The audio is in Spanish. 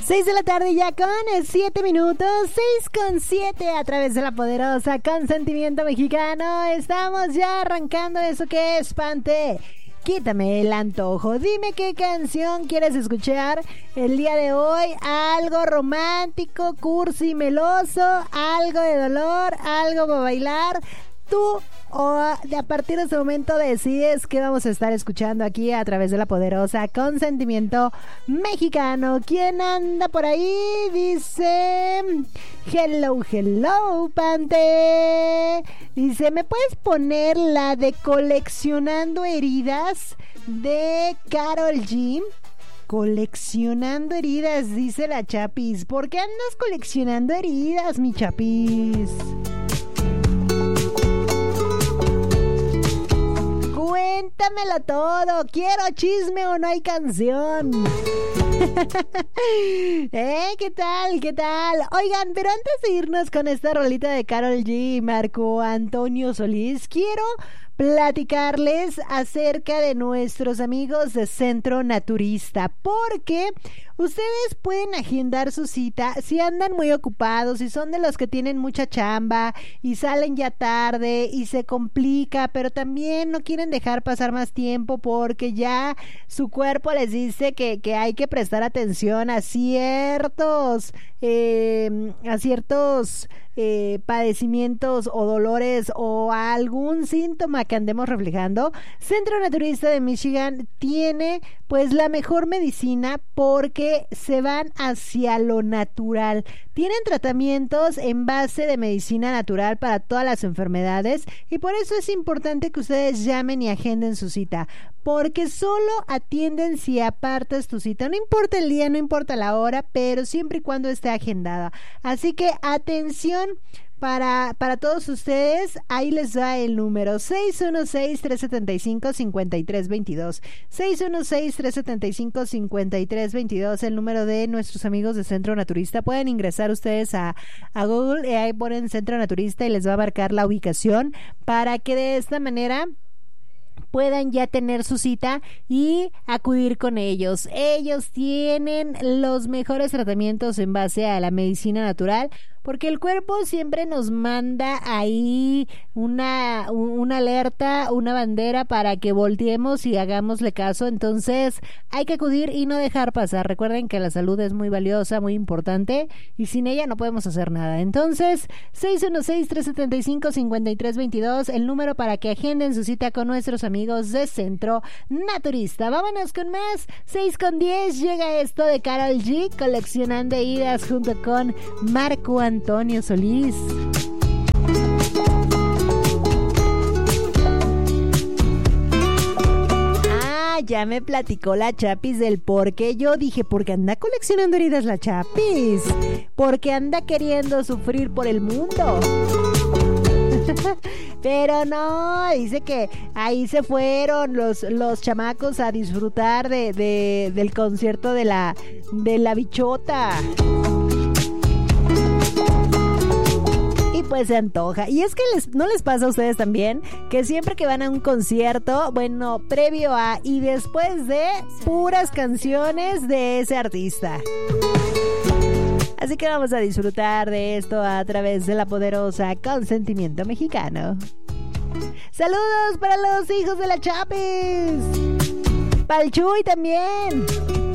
6 de la tarde ya con 7 minutos, 6:07 a través de la poderosa Consentimiento Mexicano. Estamos ya arrancando eso que es, Pante. Quítame el antojo. Dime qué canción quieres escuchar el día de hoy. Algo romántico, cursi, meloso, algo de dolor, algo para bailar. Tú a partir de este momento decides qué vamos a estar escuchando aquí a través de la poderosa Consentimiento Mexicano. ¿Quién anda por ahí? Dice hello, hello, Pante. Dice, ¿me puedes poner la de Coleccionando Heridas de Karol G? Coleccionando heridas, dice la Chapis. ¿Por qué andas coleccionando heridas, mi Chapis? Cuéntamelo todo. ¿Quiero chisme o no hay canción? ¿Qué tal? ¿Qué tal? Oigan, pero antes de irnos con esta rolita de Karol G y Marco Antonio Solís, quiero platicarles acerca de nuestros amigos de Centro Naturista, porque ustedes pueden agendar su cita si andan muy ocupados, si son de los que tienen mucha chamba y salen ya tarde y se complica, pero también no quieren dejar pasar más tiempo porque ya su cuerpo les dice que hay que prestar atención a ciertos padecimientos o dolores o a algún síntoma que andemos reflejando. Centro Naturista de Michigan tiene pues la mejor medicina porque se van hacia lo natural. Tienen tratamientos en base de medicina natural para todas las enfermedades y por eso es importante que ustedes llamen y agenden su cita, porque solo atienden si apartas tu cita. No importa el día, no importa la hora, pero siempre y cuando esté agendada. Así que atención para todos ustedes, ahí les va el número 616-375-5322. 616-375-5322, el número de nuestros amigos de Centro Naturista. Pueden ingresar ustedes a Google y ahí ponen Centro Naturista y les va a marcar la ubicación para que de esta manera puedan ya tener su cita y acudir con ellos. Ellos tienen los mejores tratamientos en base a la medicina natural, porque el cuerpo siempre nos manda ahí una alerta, una bandera para que volteemos y hagámosle caso. Entonces hay que acudir y no dejar pasar. Recuerden que la salud es muy valiosa, muy importante y sin ella no podemos hacer nada. Entonces 616-375-5322, el número para que agenden su cita con nuestros amigos de Centro Naturista. Vámonos con más. 6:10 llega esto de Karol G, Coleccionando Heridas, junto con Marco Antonio Solís. Ya me platicó la Chapis del por qué. Yo dije, ¿por qué anda coleccionando heridas la Chapis? Porque anda queriendo sufrir por el mundo. Pero no, dice que ahí se fueron los chamacos a disfrutar del concierto de la Bichota. Y pues se antoja. Y es que ¿no les pasa a ustedes también que siempre que van a un concierto, bueno, previo a y después de, puras canciones de ese artista? Así que vamos a disfrutar de esto a través de la poderosa Consentimiento Mexicano. Saludos para los hijos de la Chapis, Pal Chuy también.